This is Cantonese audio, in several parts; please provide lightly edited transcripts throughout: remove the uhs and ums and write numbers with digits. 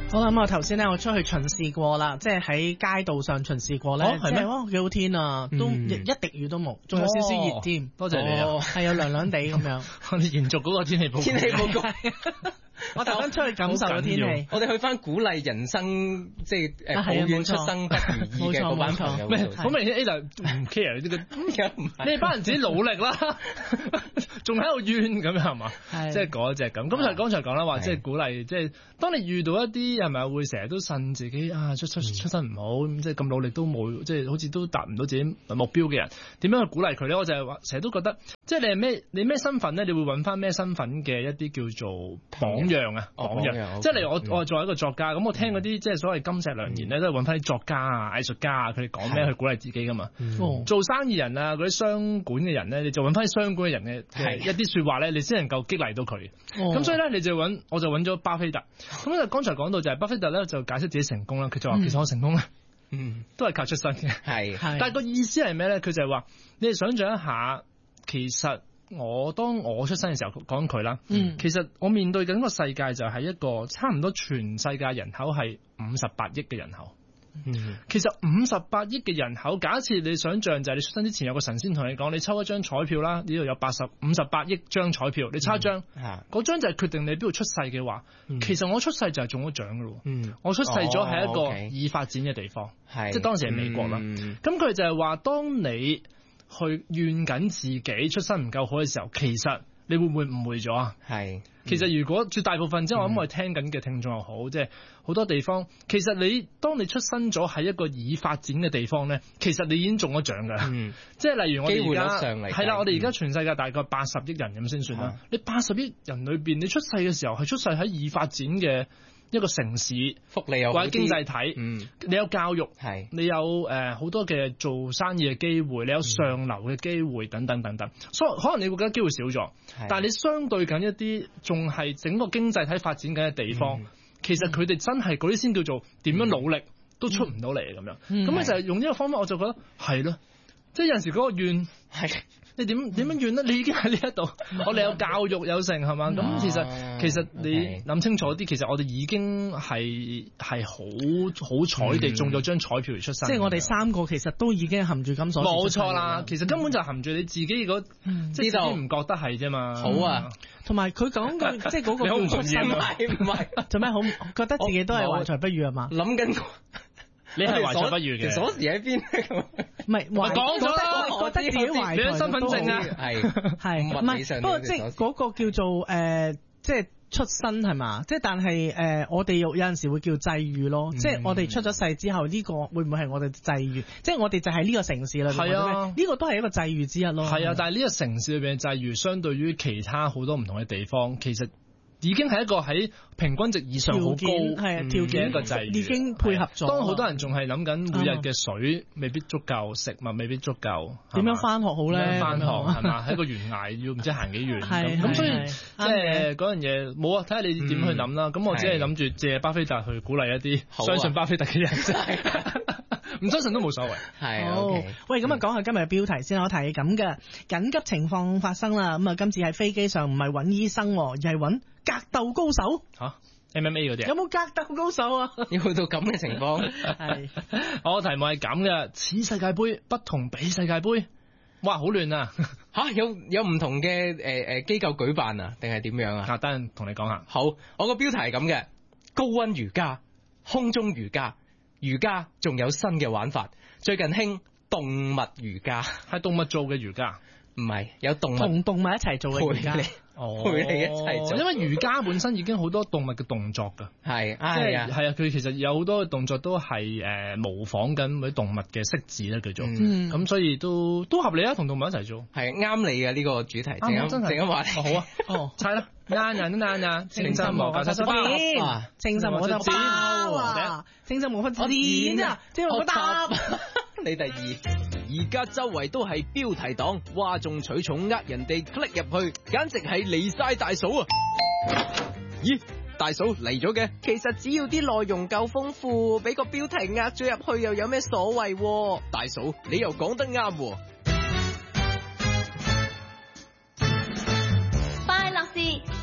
好啦，咁我頭先咧，我出去巡視過啦，即係喺街道上巡視過咧，即係哇幾好天啊，都一滴雨都冇，仲有少少熱添。 多謝你啊， 係有涼涼地咁樣。 我哋延續嗰個天氣報告。 我特登出去感受個天氣。 我哋去翻鼓勵人生，即係抱怨出生不如意嘅嗰班朋友。 好明顯 A 就唔 care 呢個，你班人自己努力啦，仲喺度怨咁樣係嘛？即係嗰隻咁。咁就剛才講啦，話即係鼓勵，即係當你遇到一啲係咪會成日都呻自己啊出身唔好，即係咁努力都冇，即係好似都達唔到自己目標嘅人，點樣去鼓勵佢咧？我就係話成日都覺得，即係你咩身份咧？你會揾翻咩身份嘅一啲叫做榜樣啊？榜樣，即係例如我作為一個作家，咁我聽嗰啲即係所謂金石良言咧，都係揾翻啲作家啊、藝術家啊，佢哋講咩去鼓勵自己噶嘛。做生意人啊，嗰啲商管嘅人咧，你就揾翻啲商管嘅人嘅一啲說話咧，你先能夠激勵到佢。咁所以咧，我就揾咗巴菲特。咁就剛才講到就係巴菲特咧，就解釋自己成功啦。佢就話其實我成功咧，都係靠出身嘅。係，但係個意思係咩咧？佢就係話你哋想象一下，其實當我出生嘅時候講佢啦，其實我面對緊個世界就係一個差唔多全世界人口係58億嘅人口。其實58億嘅人口，假設你想象就係你出生之前有個神仙同你講，你抽一張彩票啦，呢度有58億張彩票，你抽一張，嗰張就係決定你邊度出世嘅話，其實我出世就係中咗獎噶咯。我出世咗喺一個已發展嘅地方，即係當時係美國啦。咁佢就係話，當你去怨緊自己出身唔夠好嘅時候，其實你會唔會誤會咗啊？其實如果絕大部分即係我諗我哋聽緊嘅聽眾又好，即係好多地方，其實當你出生咗喺一個已發展嘅地方咧，其實你已經中咗獎㗎。即係例如我哋而家係啦，我哋而家全世界大概80億人咁先算啦。你80億人裏邊，你出世嘅時候係出世喺已發展嘅一個城市， 福利又或者經濟體，你有教育，你有好多嘅做生意嘅機會，你有上流嘅機會等等等等，所以可能你會覺得機會少咗，但係你相對緊一啲仲係整個經濟體發展緊嘅地方，其實佢哋真係嗰啲先叫做點樣努力都出唔到嚟咁樣，咁你就係用呢個方法，我就覺得係咯，即係有陣時嗰個怨你點樣怨咧？你已經喺呢一度，我哋有教育有成係嘛？咁其實你諗清楚啲，其實我哋已經係好彩地中咗張彩票而出生。即係我哋3個其實都已經含住金鎖匙。 冇錯啦，其實根本就含住你自己即係自己唔覺得係啫嘛。 好啊， 同埋佢講句即係嗰個叫出身，唔係做咩好覺得自己都係懷才不遇係嘛？ 諗緊。 你係懷才不遇嘅， 鎖匙喺邊？ 唔係，我講咗啦，覺得自己懷才， 你身份證啊， 係唔係？不過即係嗰個叫做即係出身係嘛？即係但係我哋有陣時會叫際遇咯，即係我哋出咗世之後呢個會唔會係我哋際遇？即係我哋就喺呢個城市啦，係啊，呢個都係一個際遇之一咯。係啊， 但係呢個城市裏邊嘅際遇，相對於其他好多唔同嘅地方，其實已經係一個喺平均值以上好高條件一個際遇， 已經配合咗。 當好多人仲係諗緊每日嘅水未必足夠，食物未必足夠， 點樣返學好咧？ 點樣返學係嘛？喺個懸崖要唔知行幾遠咁，所以即係嗰樣嘢冇啊！睇下你點去諗啦。咁我只係諗住借巴菲特去鼓勵一啲相信巴菲特嘅人，唔相信都冇所謂。 係喂，咁啊講下今日嘅標題先。我提咁嘅緊急情況發生啦。咁啊，今次喺飛機上唔係揾醫生，而係揾格鬥高手吓 MMA 嗰啲， 有冇格鬥高手啊？ 要去到咁嘅情況， 係我題目係咁嘅，此世界杯不同比世界杯，哇，好亂啊！ 吓有唔同嘅機構舉辦啊，定係點樣啊？ 等陣同你講下。 好，我個標題係咁嘅：高溫瑜伽、空中瑜伽，瑜伽仲有新嘅玩法，最近興動物瑜伽， 係動物做嘅瑜伽。 唔係，有動物同動物一齊做嘅瑜伽， 陪你一齊做。 因為瑜伽本身已經好多動物嘅動作㗎， 係啊，佢其實有好多嘅動作都係模仿緊嗰啲動物嘅識字咧，叫做咁，所以都合理啊，同動物一齊做係啱你嘅呢個主題，正正話題好啊，猜啦，啱啊，清真無法失包， 清真無法失包啊，清真無法點啊，清真無法答。 你第二。 而家周圍都係標題黨，嘩眾取寵呃人哋 click 入去，簡直係離晒大嫂啊！咦，大嫂嚟咗嘅？ 其實只要啲內容夠豐富，俾個標題呃咗入去又有咩所謂？ 大嫂，你又講得啱喎。 快樂事，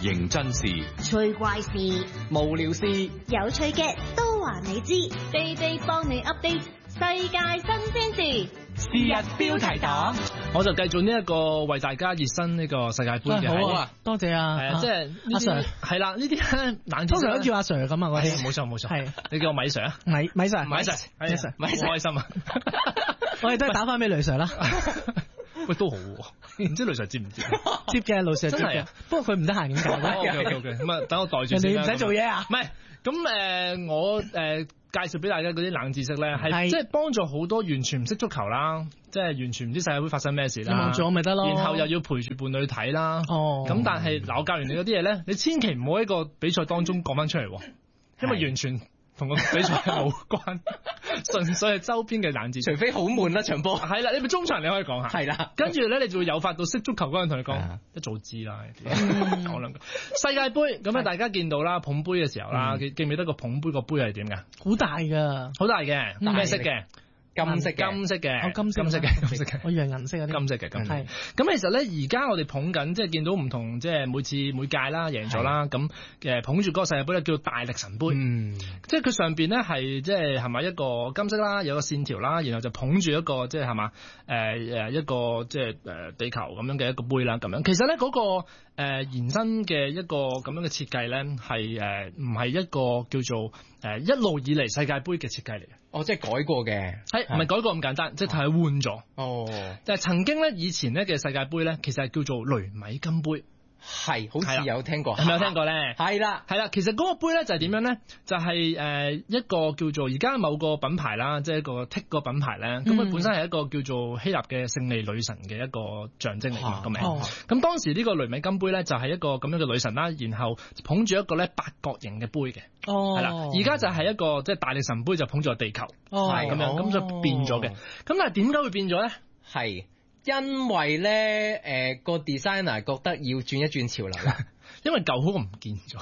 認真事、 趣怪事、 無聊事、 有趣嘅都話你知，地地幫你 update 世界新鮮事。 是日標題黨， 我就繼續呢一個為大家熱身呢個世界盃嘅。 好啊，多謝啊， 係啊，即係阿 Sir 係啦，呢啲冷知識通常都叫阿 Sir 咁啊，我哋冇錯， 係你叫我米 Sir 啊， 米 Sir， 米 Sir，好開心啊！ 我哋都係打翻俾雷 Sir 啦。 喂，都好喎，唔知雷 Sir 接唔接？ 接嘅，雷 Sir 接嘅，不過佢唔得閒咁解嘅。 OK，咁啊，等我袋住先。 人哋唔使做嘢啊？ 唔係，咁我介紹俾大家嗰啲冷知識咧，係即係幫助好多完全唔識足球啦，即係完全唔知世界盃發生咩事啦。 望住我咪得咯。然後又要陪住伴侶睇啦。 哦。 咁但係嗱，我教完你嗰啲嘢咧，你千祈唔好喺個比賽當中講翻出嚟喎，因為完全同個比賽冇關，純粹係周邊嘅冷知識。 除非好悶啦場波。 係啦，你咪中場你可以講下。 係啦。 跟住咧，你就會誘發到識足球嗰人同你講，一早知啦。講兩句世界盃咁啊，大家見到啦，捧杯嘅時候啦，記唔記得個捧杯個杯係點㗎？ 好大㗎， 好大嘅，咩色嘅？金色嘅，金色嘅， 我以為銀色嗰啲。 金色嘅，咁係。 咁其實咧，而家我哋捧緊，即係見到唔同，即係每屆啦，贏咗啦，咁捧住嗰個世界盃咧，叫大力神杯。即係佢上邊咧係即係咪一個金色啦，有個線條啦，然後就捧住一個即係嘛一個即係地球咁樣嘅一個杯啦，咁樣。其實咧嗰個延伸嘅一個咁樣嘅設計咧，係唔係一個叫做一路以嚟世界盃嘅設計嚟嘅。 哦，即係改過嘅， 係唔係改過咁簡單？即係睇換咗。 哦， 但係曾經咧，以前咧嘅世界盃咧，其實係叫做雷米金杯。 係，好似有聽過， 係咪有聽過咧？ 係啦， 其實嗰個杯咧就係點樣咧？就係一個叫做而家某個品牌啦，即係一個 TIC 個品牌咧。咁佢本身係一個叫做希臘嘅勝利女神嘅一個象徵嚟嘅個名。咁當時呢個雷米金杯咧就係一個咁樣嘅女神啦，然後捧住一個咧八角形嘅杯嘅。係啦，而家就係一個即係大力神杯就捧住個地球，係咁樣，咁就變咗嘅。咁但係點解會變咗咧？ 係。因為咧，個 designer 覺得要轉一轉潮流啦， 因為舊嗰個唔見咗。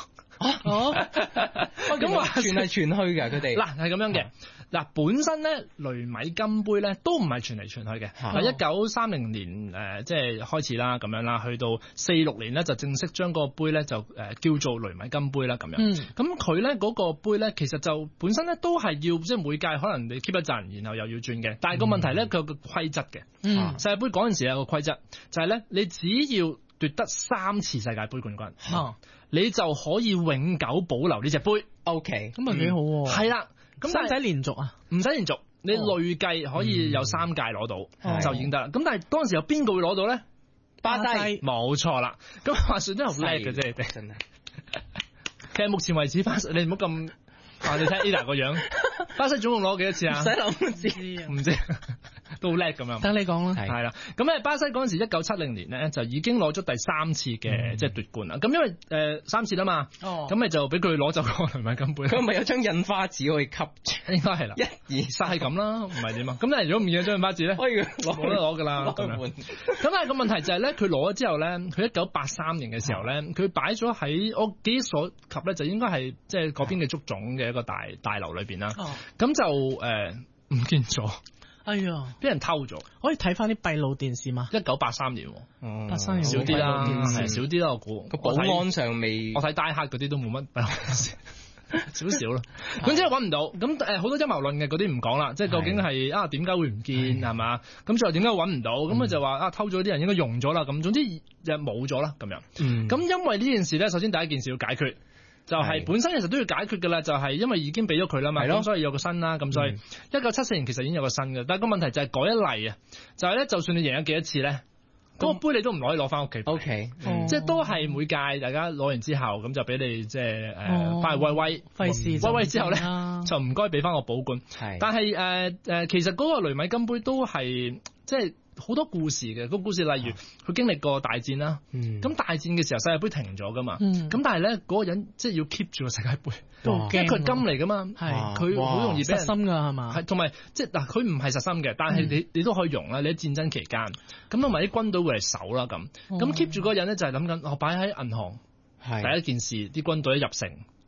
咁話傳係傳去㗎，佢哋嗱係咁樣嘅。嗱本身咧雷米金杯咧都唔係傳嚟傳去嘅。1930年即係開始啦咁樣啦，去到46年咧就正式將個杯咧就叫做雷米金杯啦咁樣。咁佢咧嗰個杯咧其實就本身咧都係要即係每屆可能你 keep 一陣，然後又要轉嘅。但係個問題咧佢有個規則嘅。世界盃嗰陣時有個規則就係咧你只要奪得3次世界盃冠軍，你就可以永久保留呢隻杯。 OK， 咁咪幾好喎。 係啦。咁使唔使連續啊？ 唔使連續，你累計可以有3屆攞到就已經得啦。咁但係當時有邊個會攞到咧？ 巴西， 冇錯啦。咁話說真係好叻嘅啫，你哋真係。其實目前為止，巴西你唔好咁你睇 Ada 個樣，巴西總共攞幾多次啊？ 唔使諗， 唔知。都好叻咁樣， 等你講啦， 係啦。咁咧巴西嗰陣時1970年咧就已經攞咗第3次嘅即係奪冠啦。咁因為3次啦嘛，咁咪就俾佢攞走個雷米金杯。 佢咪有張印花紙可以吸？ 應該係啦， 1、2、3 係咁啦，唔係點啊？咁但係如果唔見咗張印花紙咧， 可以冇得攞㗎啦。咁但係個問題就係咧，佢攞咗之後咧，佢1983年嘅時候咧，佢擺咗喺我記憶所及咧，就應該係即係嗰邊嘅足總嘅一個大樓裏邊啦。咁就唔見咗。 哎呀， 俾人偷咗， 可以睇翻啲閉路電視嘛 ？1983年 ，83年少啲啦，係少啲啦，我估個保安上未， 我睇 Die Hard 嗰啲都冇乜閉路電視，少少啦。咁即係揾唔到，咁好多陰謀論嘅嗰啲唔講啦，即係究竟係點解會唔見係嘛？咁最後點解揾唔到？咁佢就話偷咗啲人應該用咗啦，咁總之就冇咗啦咁樣。咁因為呢件事咧，首先第一件事要解決。就係本身其實都要解決㗎啦，就係因為已經俾咗佢啦嘛，咁所以有個新啦，咁所以1974年其實已經有個新嘅，但係個問題就係改一例啊，就係咧，就算你贏咗幾多次咧，嗰個杯你都唔可以攞翻屋企。 OK， 即係都係每屆大家攞完之後，咁就俾你即係翻嚟威， 費事威之後咧就唔該俾翻個保冠。但係其實嗰個雷米金杯都係即係。好多故事嘅，個故事例如佢經歷過大戰啦，咁大戰嘅時候世界盃停咗噶嘛，咁但係咧嗰個人即係要 keep 住個世界盃，因為佢係金嚟噶嘛，佢好容易俾人實心㗎係嘛， 係同埋即係嗱佢唔係實心嘅，但係你都可以用啦，你喺戰爭期間，咁同埋啲軍隊會嚟守啦咁 keep 住嗰個人咧就係諗緊我擺喺銀行，第一件事啲軍隊一入城。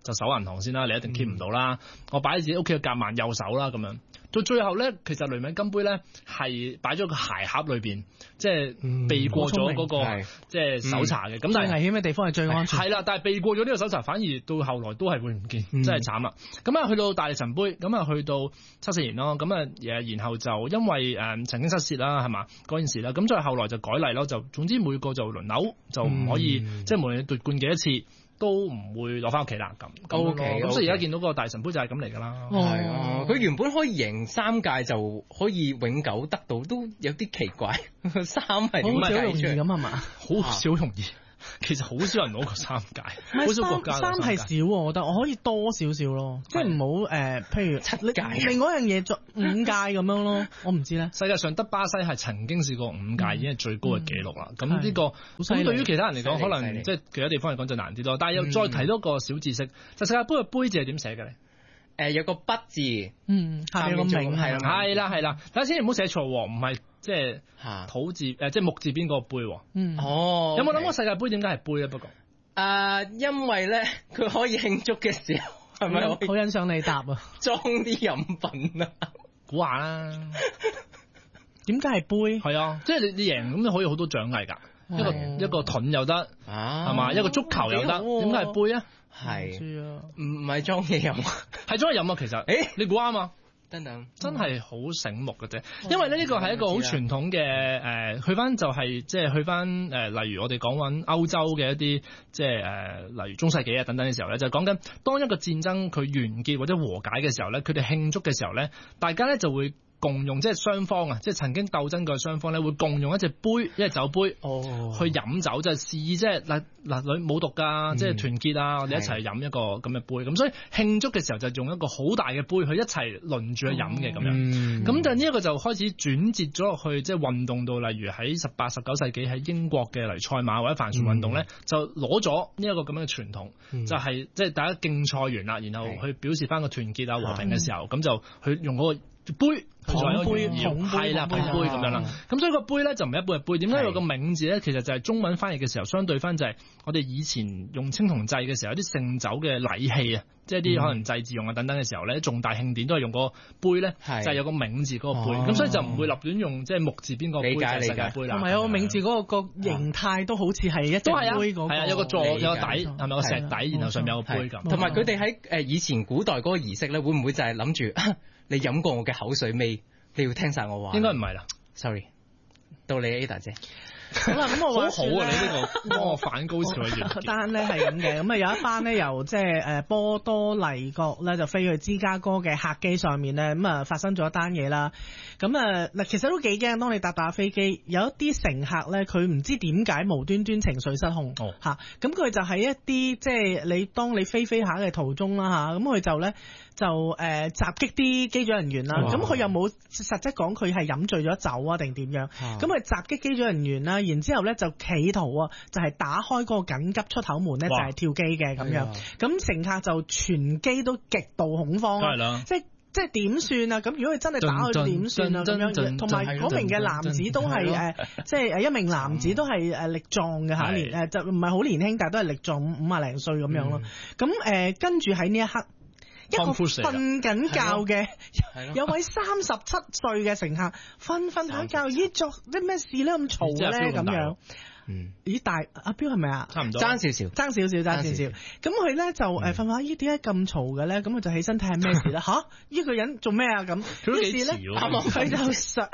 就守銀行先啦，你一定 keep 唔到啦。我擺喺自己屋企嘅夾萬右手啦，咁樣。到最後咧，其實雷敏金杯咧係擺咗個鞋盒裏邊，即係避過咗嗰個即係搜查嘅。咁但係危險嘅地方係最安全。 係啦，但係避過咗呢個搜查，反而到後來都係會唔見，真係慘啦。咁啊，去到大力神杯，咁啊去到74年咯，咁啊然後就因為曾經失竊啦，係嘛嗰件事啦，咁再後來就改例咯，就總之每個就輪流，就唔可以即係無論你奪冠幾多次，都唔會攞翻屋企啦咁。咁所以而家見到個大神杯就係咁嚟㗎啦。 係啊，佢原本可以贏3屆就可以永久得到，都有啲奇怪。3係點好容易咁係嘛？ 好少容易。其實好少人攞過3屆，好少國家 3係少，我覺得我可以多少少咯，即係唔好譬如7屆，另外一樣嘢做5屆咁樣咯，我唔知咧。 世界上得巴西係曾經試過5屆已經係最高嘅紀錄啦。咁呢個咁對於其他人嚟講，可能即係其他地方嚟講就難啲咯。但係又再提多個小知識，就世界盃嘅杯字係點寫嘅咧？ 有個筆字， 下面個名係啦。大家千祈唔好寫錯喎，唔係即係土字即係木字邊個杯喎。有冇諗過世界盃點解係杯咧？不過因為咧佢可以慶祝嘅時候係咪好欣賞你答啊？ 裝啲飲品啊， 估下啦。 點解係杯？ 係啊，即係你贏咁，你可以好多獎勵㗎。一個盾又得，係嘛？一個足球又得，點解係杯啊？ 係唔係裝嘢飲？ 係裝嘢飲啊！其實，你估啱啊！ 等等， 真係好醒目嘅啫。因為咧呢個係一個好傳統嘅去翻就係即係去翻例如我哋講緊歐洲嘅一啲即係例如中世紀啊等等嘅時候咧，就講緊當一個戰爭佢完結或者和解嘅時候咧，佢哋慶祝嘅時候咧，大家咧就會共用，即係雙方啊，即係曾經鬥爭嘅雙方咧，會共用一隻杯，一隻酒杯，去飲酒，就係示意即係嗱女冇毒㗎，即係團結啊，我哋一齊飲一個咁嘅杯。咁所以慶祝嘅時候就用一個好大嘅杯，去一齊輪住去飲嘅咁樣。咁就呢一個就開始轉折咗落去，即係運動到例如喺18、19世紀喺英國嘅例如賽馬或者帆船運動咧，就攞咗呢一個咁樣嘅傳統，就係即係大家競賽完啦，然後去表示翻個團結啊和平嘅時候，咁就去用嗰個杯。捧杯係啦，捧杯咁樣啦。咁所以個杯咧就唔係一般嘅杯。點解有個銘字咧？其實就係中文翻譯嘅時候，相對翻就係我哋以前用青銅祭嘅時候，有啲盛酒嘅禮器啊，即係啲可能祭祀用啊等等嘅時候咧，重大慶典都係用個杯咧，就係有個銘字嗰個杯。咁所以就唔會立亂用即係木字邊個杯就係世界盃啦。 同埋有個銘字嗰個形態都好似係一隻杯嗰個， 係啊，有個座有個底，係咪個石底，然後上面有個杯咁。 同埋佢哋喺以前古代嗰個儀式咧，會唔會就係諗住你飲過我嘅口水味？你要聽晒我話， 應該唔係啦。 Sorry， 到你 Ada 姐。 好啦，咁我好好啊！你呢個幫我反高潮嘅單咧係咁嘅，咁啊有一班咧由即係波多黎各咧就飛去芝加哥嘅客機上面咧，咁啊發生咗一單嘢啦。咁啊嗱，其實都幾驚，當你搭飛機，有一啲乘客咧，佢唔知點解無端端情緒失控嚇，咁佢就喺一啲即係當你飛下嘅途中啦嚇，咁佢就咧。就襲擊啲機組人員啦，咁佢又冇實質講佢係飲醉咗酒啊定點樣，咁佢襲擊機組人員啦，然之後咧就企圖啊，就係打開嗰個緊急出口門咧，就係跳機嘅咁樣，咁乘客就全機都極度恐慌啊，即係點算啊？咁如果佢真係打佢點算啊？咁樣，同埋嗰名嘅男子都係即係一名男子都係力壯嘅嚇，年就唔係好年輕，但係都係力壯50零歲咁樣咯。咁跟住喺呢一刻。一個瞓緊覺嘅有位37歲嘅乘客瞓下覺，咦作啲咩事咧咁嘈咧咁樣？咦大阿彪係咪啊？ 差唔多， 爭少少。咁佢咧就瞓下，咦點解咁嘈嘅咧？咁佢就起身睇下咩事啦。吓呢個人做咩啊？咁於是咧，佢就上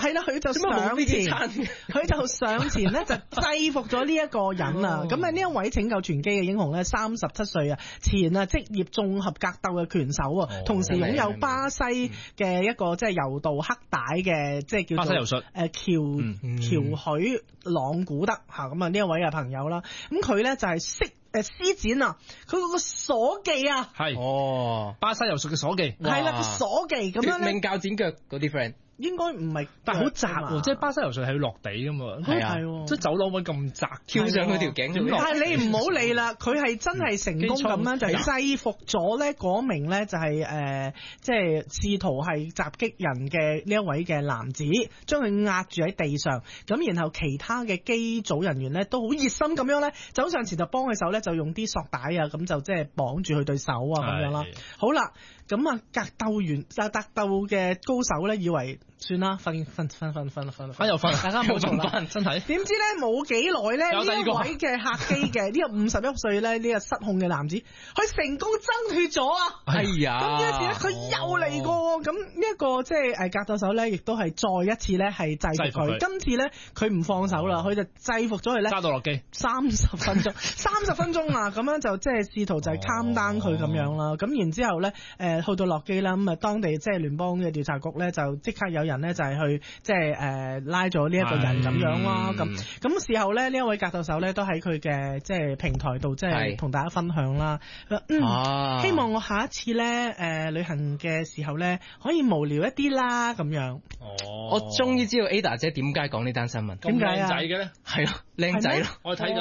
前咧就制服咗呢一個人啊。咁啊呢一位拯救全機嘅英雄咧，37歲啊，前啊職業綜合格鬥嘅拳手啊，同時擁有巴西嘅一個即係柔道黑帶嘅，即係叫做巴西柔術喬許朗古德嚇。咁呢一位嘅朋友啦，咁佢咧就係識施展啊，佢嗰個鎖技啊， 係巴西柔術嘅鎖技， 係啦個鎖技咁樣咧， 命教剪腳嗰啲 friend。 應該唔係， 但係好窄喎，即係巴西柔術係要落地㗎嘛， 係啊， 即係走廊位咁窄， 跳上佢條頸， 但係你唔好理啦，佢係真係成功咁樣就制服咗咧嗰名咧就係即係試圖係襲擊人嘅呢一位嘅男子，將佢壓住喺地上，咁然後其他嘅機組人員咧都好熱心咁樣咧走上前就幫佢手咧，就用啲索帶啊，咁就即係綁住佢對手啊咁樣啦。好啦，咁啊格鬥嘅高手咧以為算啦，瞓又瞓，大家冇做啦， 身體。 點知咧冇幾耐咧呢一位嘅客機嘅呢個51歲咧呢個失控嘅男子，佢成功爭血咗啊！ 哎呀， 咁於是咧佢又嚟過，咁呢一個即係格鬥手咧，亦都係再一次咧係制服佢。今次咧佢唔放手啦，佢就制服咗佢咧， 揸到落機 30分鐘啊！咁樣就即係試圖就係 calm down 佢咁樣啦。咁然之後咧去到落機啦，咁啊當地即係聯邦嘅調查局咧就即刻有人咧就係去即係拉咗呢一個人咁樣啦。咁事後咧呢一位格鬥手咧都喺佢嘅即係平台度即係同大家分享啦。希望我下一次咧旅行嘅時候咧可以無聊一啲啦咁樣。 我終於知道 Ada 姐點解講呢單新聞。 點解啊？ 靚仔嘅咧， 係咯，靚仔咯， 我睇緊